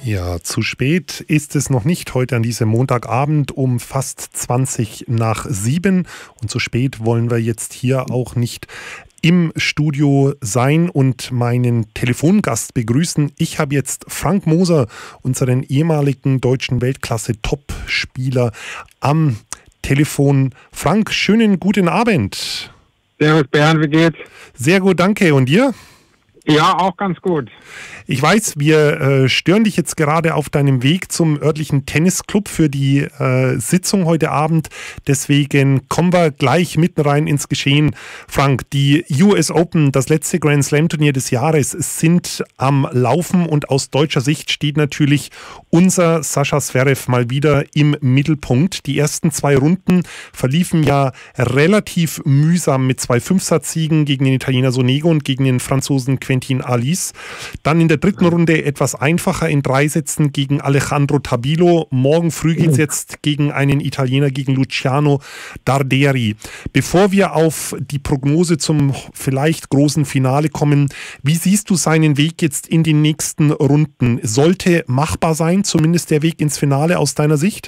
Ja, zu spät ist es noch nicht heute an diesem Montagabend um fast 7:20. Und zu spät wollen wir jetzt hier auch nicht im Studio sein und meinen Telefongast begrüßen. Ich habe jetzt Frank Moser, unseren ehemaligen deutschen Weltklasse-Top-Spieler, am Telefon. Frank, schönen guten Abend. Servus Bernd, wie geht's? Sehr gut, danke. Und dir? Ja, auch ganz gut. Ich weiß, wir stören dich jetzt gerade auf deinem Weg zum örtlichen Tennisclub für die Sitzung heute Abend. Deswegen kommen wir gleich mitten rein ins Geschehen. Frank, die US Open, das letzte Grand Slam Turnier des Jahres, sind am Laufen und aus deutscher Sicht steht natürlich unser Sascha Zverev mal wieder im Mittelpunkt. Die ersten 2 Runden verliefen ja relativ mühsam mit 2 Fünfsatzsiegen gegen den Italiener Sonego und gegen den Franzosen Quentin Halys. Dann in der dritten Runde etwas einfacher in 3 Sätzen gegen Alejandro Tabilo. Morgen früh geht es jetzt gegen einen Italiener, gegen Luciano Darderi. Bevor wir auf die Prognose zum vielleicht großen Finale kommen, wie siehst du seinen Weg jetzt in den nächsten Runden? Sollte machbar sein, zumindest der Weg ins Finale aus deiner Sicht?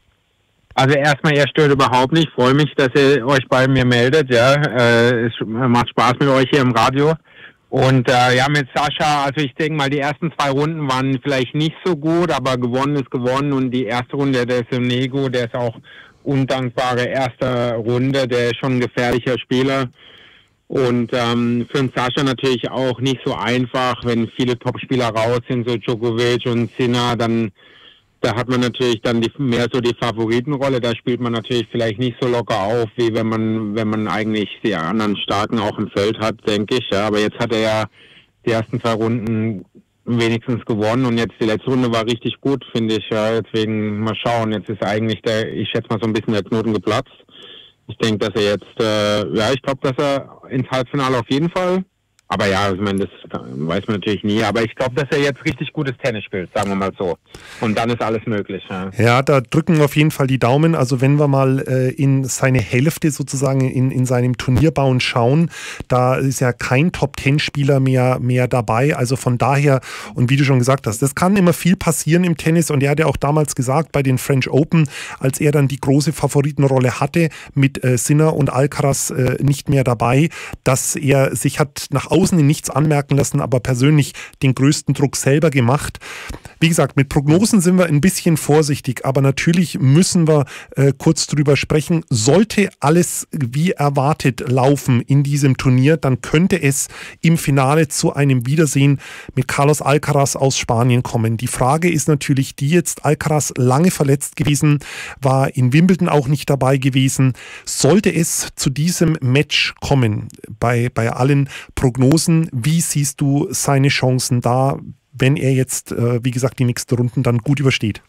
Also erstmal, er stört überhaupt nicht. Ich freue mich, dass ihr euch bei mir meldet. Ja, es macht Spaß mit euch hier im Radio. Und ja, mit Sascha, also ich denke mal, die ersten 2 Runden waren vielleicht nicht so gut, aber gewonnen ist gewonnen. Und die erste Runde, der Sonego, der ist auch undankbare erste Runde, der ist schon ein gefährlicher Spieler. Und für den Sascha natürlich auch nicht so einfach, wenn viele Topspieler raus sind, so Djokovic und Sinner, dann da hat man natürlich dann mehr so die Favoritenrolle. Da spielt man natürlich vielleicht nicht so locker auf, wie wenn man eigentlich die anderen Starken auch im Feld hat, denke ich. Ja, aber jetzt hat er ja die ersten 2 Runden wenigstens gewonnen und jetzt die letzte Runde war richtig gut, finde ich. Ja, deswegen mal schauen. Jetzt ist eigentlich ich schätze mal so ein bisschen der Knoten geplatzt. Ich denke, dass er jetzt, ich glaube, dass er ins Halbfinale auf jeden Fall. Aber ja, ich meine, das weiß man natürlich nie. Aber ich glaube, dass er jetzt richtig gutes Tennis spielt, sagen wir mal so. Und dann ist alles möglich. Ja, da drücken wir auf jeden Fall die Daumen. Also wenn wir mal in seine Hälfte sozusagen in seinem Turnierbauen schauen, da ist ja kein Top-10-Spieler mehr dabei. Also von daher, und wie du schon gesagt hast, das kann immer viel passieren im Tennis. Und er hat ja auch damals gesagt, bei den French Open, als er dann die große Favoritenrolle hatte, mit Sinner und Alcaraz nicht mehr dabei, dass er sich hat nach außen in nichts anmerken lassen, aber persönlich den größten Druck selber gemacht. Wie gesagt, mit Prognosen sind wir ein bisschen vorsichtig, aber natürlich müssen wir kurz drüber sprechen. Sollte alles wie erwartet laufen in diesem Turnier, dann könnte es im Finale zu einem Wiedersehen mit Carlos Alcaraz aus Spanien kommen. Die Frage ist natürlich die jetzt, Alcaraz lange verletzt gewesen, war in Wimbledon auch nicht dabei gewesen. Sollte es zu diesem Match kommen, bei allen Prognosen, wie siehst du seine Chancen da, wenn er jetzt, wie gesagt, die nächsten Runden dann gut übersteht?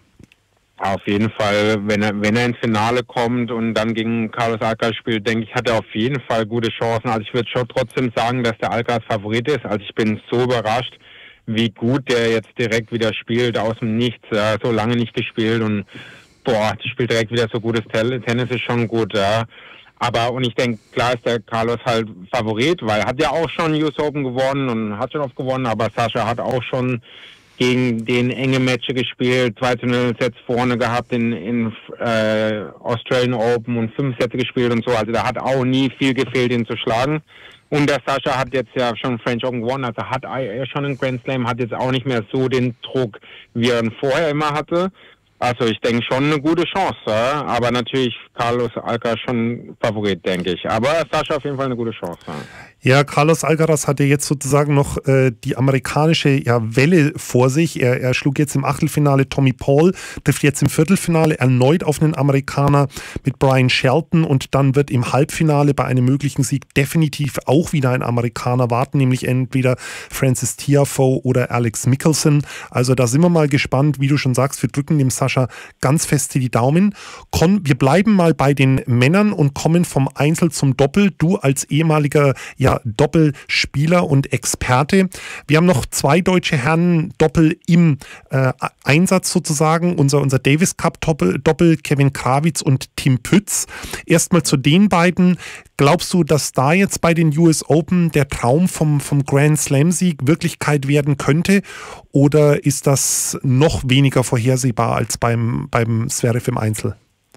Auf jeden Fall, wenn er ins Finale kommt und dann gegen Carlos Alcaraz spielt, denke ich, hat er auf jeden Fall gute Chancen. Also ich würde schon trotzdem sagen, dass der Alcaraz Favorit ist. Also ich bin so überrascht, wie gut der jetzt direkt wieder spielt, aus dem Nichts, so lange nicht gespielt und spielt direkt wieder so gutes Tennis, ist schon gut, ja. Und ich denke, klar ist der Carlos halt Favorit, weil er hat ja auch schon US Open gewonnen und hat schon oft gewonnen, aber Sascha hat auch schon gegen den enge Matches gespielt, 2-0 Sets vorne gehabt in Australian Open und 5 Sätze gespielt und so, also da hat auch nie viel gefehlt, ihn zu schlagen. Und der Sascha hat jetzt ja schon French Open gewonnen, also hat er schon einen Grand Slam, hat jetzt auch nicht mehr so den Druck, wie er ihn vorher immer hatte. Also ich denke schon eine gute Chance, ja? Aber natürlich Carlos Alcaraz schon Favorit, denke ich. Aber Sascha auf jeden Fall eine gute Chance. Ja. Ja, Carlos Alcaraz hatte jetzt sozusagen noch die amerikanische Welle vor sich. Er schlug jetzt im Achtelfinale Tommy Paul, trifft jetzt im Viertelfinale erneut auf einen Amerikaner mit Brian Shelton und dann wird im Halbfinale bei einem möglichen Sieg definitiv auch wieder ein Amerikaner warten, nämlich entweder Frances Tiafoe oder Alex Michelsen. Also da sind wir mal gespannt, wie du schon sagst, wir drücken dem Sascha ganz fest die Daumen. Wir bleiben mal bei den Männern und kommen vom Einzel zum Doppel. Du als ehemaliger absoluter Doppelspieler und Experte. Wir haben noch 2 deutsche Herren Doppel im Einsatz sozusagen. Unser Davis Cup Doppel, Kevin Krawitz und Tim Pütz. Erstmal zu den beiden. Glaubst du, dass da jetzt bei den US Open der Traum vom Grand Slam Sieg Wirklichkeit werden könnte? Oder ist das noch weniger vorhersehbar als beim Zverev im Einzel?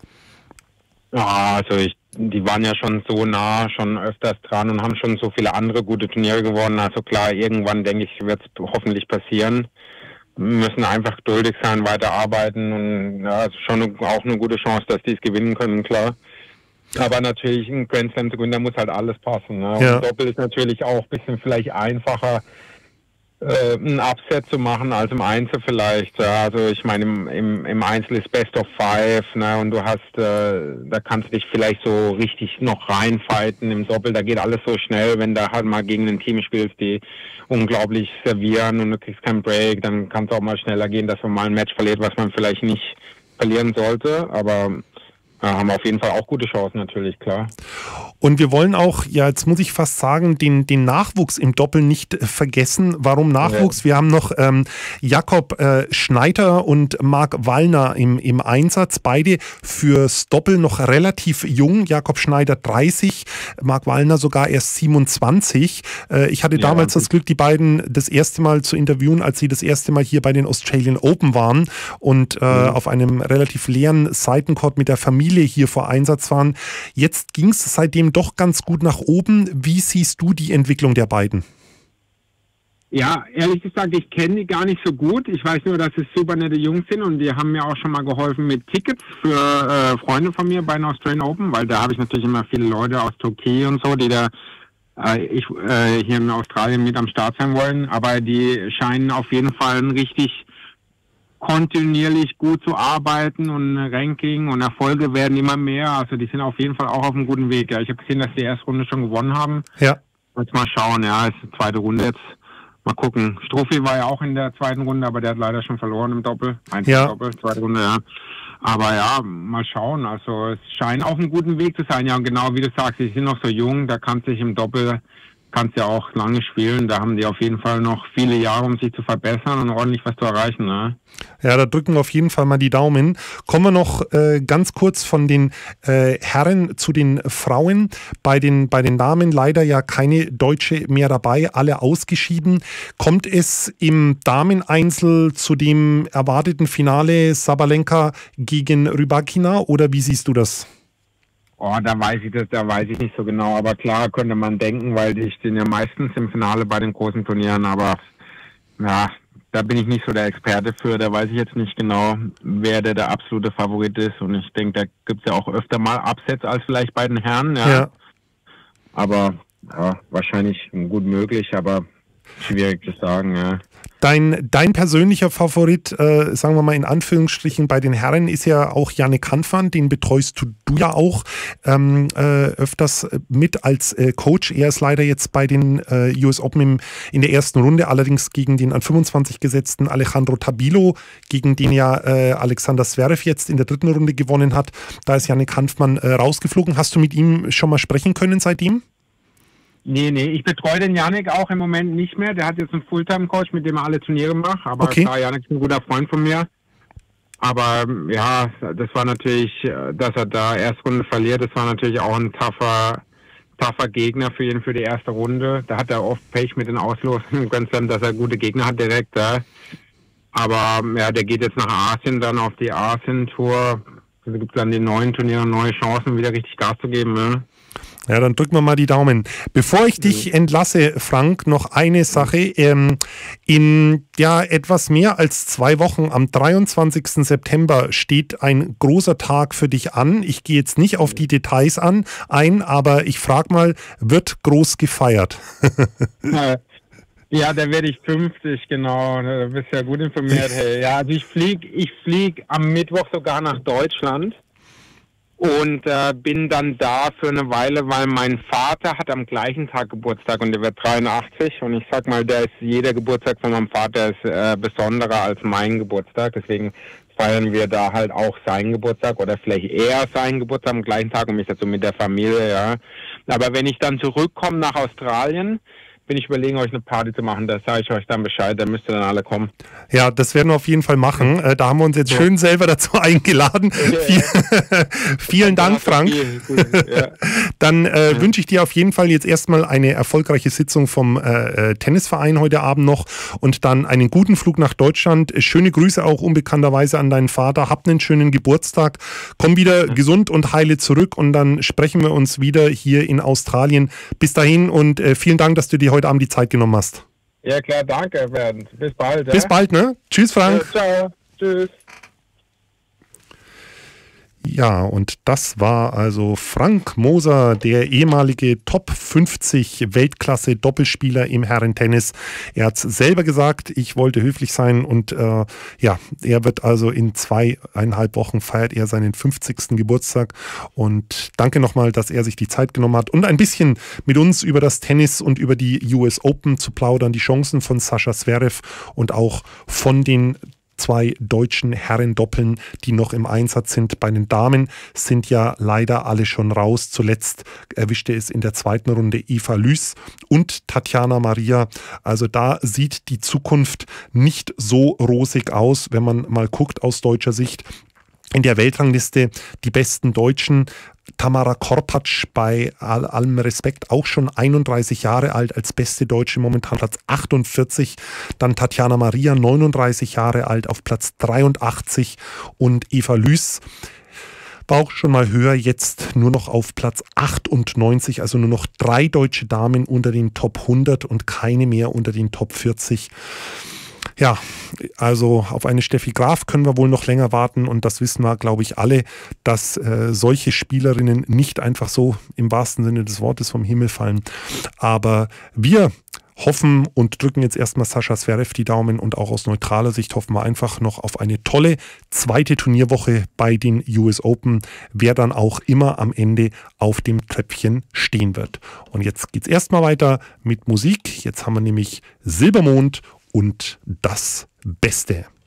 Ja, also die waren ja schon so nah, schon öfters dran und haben schon so viele andere gute Turniere gewonnen. Also klar, irgendwann, denke ich, wird es hoffentlich passieren. Wir müssen einfach geduldig sein, weiterarbeiten und ja, es ist schon auch eine gute Chance, dass die es gewinnen können, klar. Aber natürlich ein Grand Slam zu gewinnen, da muss halt alles passen. Ne? Ja. Und Doppel ist natürlich auch ein bisschen vielleicht einfacher, ein Upset zu machen als im Einzel vielleicht. Ja, also ich meine, im Einzel ist Best of 5, ne, und du hast, da kannst du dich vielleicht so richtig noch reinfighten. Im Doppel, da geht alles so schnell, wenn du halt mal gegen ein Team spielst, die unglaublich servieren und du kriegst keinen Break, dann kann es auch mal schneller gehen, dass man mal ein Match verliert, was man vielleicht nicht verlieren sollte, aber haben auf jeden Fall auch gute Chancen natürlich, klar. Und wir wollen auch, ja, jetzt muss ich fast sagen, den Nachwuchs im Doppel nicht vergessen. Warum Nachwuchs? Ja. Wir haben noch Jakob Schneider und Marc Wallner im Einsatz. Beide fürs Doppel noch relativ jung. Jakob Schneider 30, Marc Wallner sogar erst 27. Ich hatte damals das Glück, die beiden das erste Mal zu interviewen, als sie das erste Mal hier bei den Australian Open waren und auf einem relativ leeren Seitencourt mit der Familie hier vor Einsatz waren. Jetzt ging es seitdem doch ganz gut nach oben. Wie siehst du die Entwicklung der beiden? Ja, ehrlich gesagt, ich kenne die gar nicht so gut. Ich weiß nur, dass es super nette Jungs sind und die haben mir auch schon mal geholfen mit Tickets für Freunde von mir bei den Australian Open, weil da habe ich natürlich immer viele Leute aus Türkei und so, die da hier in Australien mit am Start sein wollen. Aber die scheinen auf jeden Fall ein richtig kontinuierlich gut zu arbeiten und Ranking und Erfolge werden immer mehr. Also die sind auf jeden Fall auch auf einem guten Weg. Ja, ich habe gesehen, dass die erste Runde schon gewonnen haben. Ja. Jetzt mal schauen, ja, ist die zweite Runde jetzt. Mal gucken. Struffi war ja auch in der zweiten Runde, aber der hat leider schon verloren im Doppel. Doppel, zweite Runde, ja. Aber ja, mal schauen. Also es scheint auf einem guten Weg zu sein. Ja, und genau wie du sagst, die sind noch so jung, da kannst du dich im Doppel ja auch lange spielen. Da haben die auf jeden Fall noch viele Jahre, um sich zu verbessern und ordentlich was zu erreichen. Ne? Ja, da drücken wir auf jeden Fall mal die Daumen. Kommen wir noch ganz kurz von den Herren zu den Frauen. Bei den Damen leider ja keine Deutsche mehr dabei, alle ausgeschieden. Kommt es im Dameneinzel zu dem erwarteten Finale Sabalenka gegen Rybakina oder wie siehst du das? Oh, da weiß ich nicht so genau, aber klar könnte man denken, weil die stehen ja meistens im Finale bei den großen Turnieren, aber ja, da bin ich nicht so der Experte für, da weiß ich jetzt nicht genau, wer der absolute Favorit ist und ich denke, da gibt es ja auch öfter mal Upsets als vielleicht bei den Herren, ja. Aber ja, wahrscheinlich gut möglich, aber schwierig zu sagen, ja. Dein persönlicher Favorit, sagen wir mal in Anführungsstrichen, bei den Herren ist ja auch Jannik Hanfmann, den betreust du ja auch öfters mit als Coach. Er ist leider jetzt bei den US Open in der ersten Runde, allerdings gegen den an 25 gesetzten Alejandro Tabilo, gegen den ja Alexander Zverev jetzt in der dritten Runde gewonnen hat. Da ist Jannik Hanfmann rausgeflogen. Hast du mit ihm schon mal sprechen können seitdem? Nee, ich betreue den Jannik auch im Moment nicht mehr. Der hat jetzt einen Fulltime-Coach, mit dem er alle Turniere macht. Aber klar, Jannik ist ein guter Freund von mir. Aber ja, das war natürlich, dass er da Erstrunde verliert, das war natürlich auch ein tougher Gegner für ihn für die erste Runde. Da hat er oft Pech mit den Auslosen im Grand Slam, dass er gute Gegner hat direkt da. Aber ja, der geht jetzt nach Asien, dann auf die Asien-Tour. Da gibt es dann die neuen Turniere, neue Chancen, wieder richtig Gas zu geben, ne? Ja, dann drücken wir mal die Daumen. Bevor ich dich entlasse, Frank, noch eine Sache. In etwas mehr als 2 Wochen, am 23. September, steht ein großer Tag für dich an. Ich gehe jetzt nicht auf die Details ein, aber ich frage mal, wird groß gefeiert? Ja, da werde ich 50, genau. Du bist ja gut informiert. Hey. Ja, also ich flieg am Mittwoch sogar nach Deutschland. Und bin dann da für eine Weile, weil mein Vater hat am gleichen Tag Geburtstag und der wird 83. Und ich sag mal, jeder Geburtstag von meinem Vater ist besonderer als mein Geburtstag. Deswegen feiern wir da halt auch seinen Geburtstag oder vielleicht eher seinen Geburtstag am gleichen Tag und mich dazu mit der Familie, ja. Aber wenn ich dann zurückkomme nach Australien, bin ich überlegen, euch eine Party zu machen. Da sage ich euch dann Bescheid, da müsst ihr dann alle kommen. Ja, das werden wir auf jeden Fall machen. Da haben wir uns jetzt schön selber dazu eingeladen. Vielen Dank, Frank. Ja. Dann wünsche ich dir auf jeden Fall jetzt erstmal eine erfolgreiche Sitzung vom Tennisverein heute Abend noch und dann einen guten Flug nach Deutschland. Schöne Grüße auch unbekannterweise an deinen Vater. Habt einen schönen Geburtstag. Komm wieder gesund und heile zurück und dann sprechen wir uns wieder hier in Australien. Bis dahin und vielen Dank, dass du dir heute Abend die Zeit genommen hast. Ja klar, danke Bernd. Bis bald. Ja? Bis bald, ne? Tschüss, Frank. Ciao. Tschüss. Ja, und das war also Frank Moser, der ehemalige Top 50 Weltklasse-Doppelspieler im Herrentennis. Er hat es selber gesagt, ich wollte höflich sein und er wird also in 2,5 Wochen feiert er seinen 50. Geburtstag und danke nochmal, dass er sich die Zeit genommen hat und ein bisschen mit uns über das Tennis und über die US Open zu plaudern, die Chancen von Sascha Zverev und auch von den 2 deutschen Herrendoppeln, die noch im Einsatz sind. Bei den Damen sind ja leider alle schon raus. Zuletzt erwischte es in der 2. Runde Eva Lüß und Tatjana Maria. Also da sieht die Zukunft nicht so rosig aus, wenn man mal guckt aus deutscher Sicht. In der Weltrangliste die besten Deutschen. Tamara Korpatsch, bei allem Respekt, auch schon 31 Jahre alt, als beste Deutsche momentan Platz 48. Dann Tatjana Maria, 39 Jahre alt, auf Platz 83. Und Eva Lüß war auch schon mal höher, jetzt nur noch auf Platz 98. Also nur noch 3 deutsche Damen unter den Top 100 und keine mehr unter den Top 40. Ja, also auf eine Steffi Graf können wir wohl noch länger warten und das wissen wir, glaube ich, alle, dass solche Spielerinnen nicht einfach so im wahrsten Sinne des Wortes vom Himmel fallen. Aber wir hoffen und drücken jetzt erstmal Sascha Zverev die Daumen und auch aus neutraler Sicht hoffen wir einfach noch auf eine tolle zweite Turnierwoche bei den US Open, wer dann auch immer am Ende auf dem Treppchen stehen wird. Und jetzt geht's erstmal weiter mit Musik. Jetzt haben wir nämlich Silbermond und das Beste.